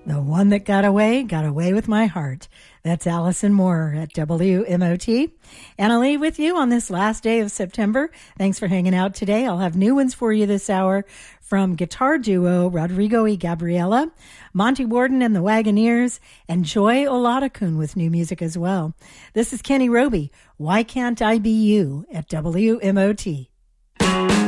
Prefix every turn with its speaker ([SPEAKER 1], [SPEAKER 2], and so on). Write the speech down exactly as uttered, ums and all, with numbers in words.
[SPEAKER 1] The one that got away, got away with my heart. That's Allison Moore at W M O T. And I'll leave with you on this last day of September. Thanks for hanging out today. I'll have new ones for you this hour from guitar duo Rodrigo y Gabriela, Monty Warden and the Wagoneers, and Joy Oladokun with new music as well. This is Kenny Roby. Why Can't I Be You at W M O T.